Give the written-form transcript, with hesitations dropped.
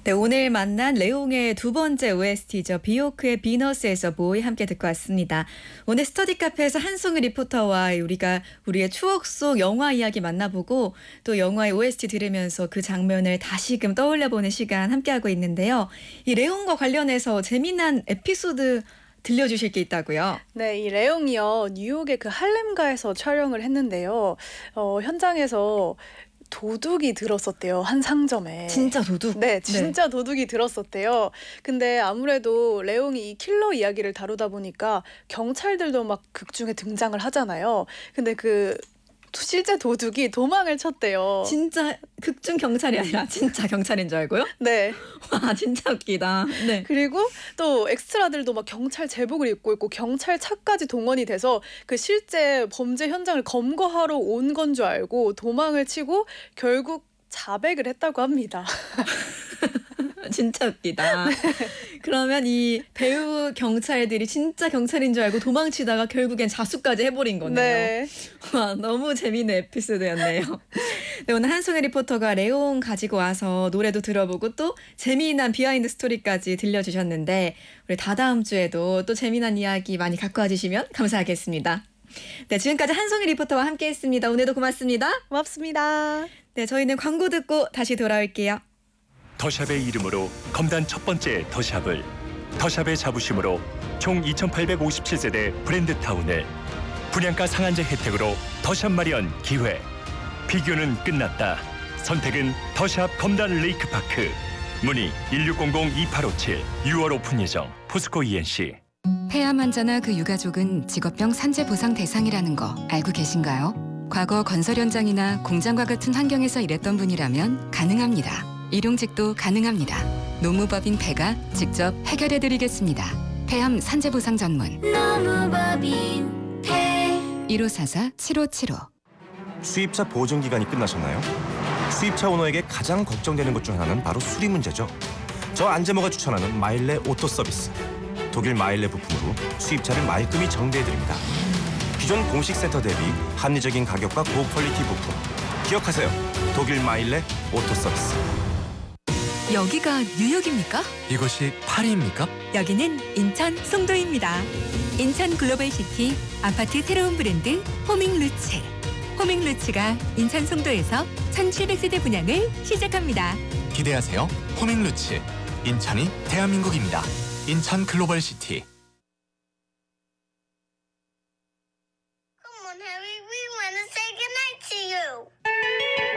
네, 오늘 만난 레옹의 두 번째 OST죠. 비오크의 비너스에서 보이 함께 듣고 왔습니다. 오늘 스터디 카페에서 한송이 리포터와 우리의 추억 속 영화 이야기 만나보고 또 영화의 OST 들으면서 그 장면을 다시금 떠올려보는 시간 함께하고 있는데요. 이 레옹과 관련해서 재미난 에피소드 들려주실 게 있다고요? 네, 이 레옹이요. 뉴욕의 그 할렘가에서 촬영을 했는데요. 현장에서 도둑이 들었었대요. 한 상점에. 진짜 도둑? 네, 진짜 도둑이 들었었대요. 근데 아무래도 레옹이 이 킬러 이야기를 다루다 보니까 경찰들도 막 극중에 등장을 하잖아요. 근데 그 실제 도둑이 도망을 쳤대요. 진짜 극중 경찰이 아니라 진짜 경찰인 줄 알고요? 네. 와, 진짜 웃기다. 네. 그리고 또 엑스트라들도 막 경찰 제복을 입고 있고 경찰 차까지 동원이 돼서 그 실제 범죄 현장을 검거하러 온 건 줄 알고 도망을 치고 결국 자백을 했다고 합니다. 진짜 웃기다. 그러면 이 배우 경찰들이 진짜 경찰인 줄 알고 도망치다가 결국엔 자수까지 해버린 거네요. 네. 와, 너무 재미있는 에피소드였네요. 네, 오늘 한송이 리포터가 레옹 가지고 와서 노래도 들어보고 또 재미난 비하인드 스토리까지 들려주셨는데 우리 다다음 주에도 또 재미난 이야기 많이 갖고 와주시면 감사하겠습니다. 네, 지금까지 한송이 리포터와 함께했습니다. 오늘도 고맙습니다. 고맙습니다. 네, 저희는 광고 듣고 다시 돌아올게요. 더샵의 이름으로 검단 첫 번째 더샵을, 더샵의 자부심으로 총 2,857세대 브랜드타운을, 분양가 상한제 혜택으로 더샵 마련 기회. 비교는 끝났다. 선택은 더샵 검단 레이크파크. 문의 1600-2857. 6월 오픈 예정. 포스코 ENC. 폐암 환자나 그 유가족은 직업병 산재 보상 대상이라는 거 알고 계신가요? 과거 건설 현장이나 공장과 같은 환경에서 일했던 분이라면 가능합니다. 일용직도 가능합니다. 노무법인 폐가 직접 해결해드리겠습니다. 폐암 산재 보상 전문 노무법인 폐 1544-7575. 수입차 보증 기간이 끝나셨나요? 수입차 오너에게 가장 걱정되는 것 중 하나는 바로 수리 문제죠. 저 안재모가 추천하는 마일레 오토 서비스. 독일 마일레 부품으로 수입차를 말끔히 정비해드립니다. 기존 공식 센터 대비 합리적인 가격과 고퀄리티 부품. 기억하세요. 독일 마일레 오토 서비스. 여기가 뉴욕입니까? 이것이 파리입니까? 여기는 인천 송도입니다. 인천 글로벌시티 아파트 새로운 브랜드 호밍루츠. 호밍루츠가 인천 송도에서 1700세대 분양을 시작합니다. 기대하세요. 호밍루츠. 인천이 대한민국입니다. 인천 글로벌시티.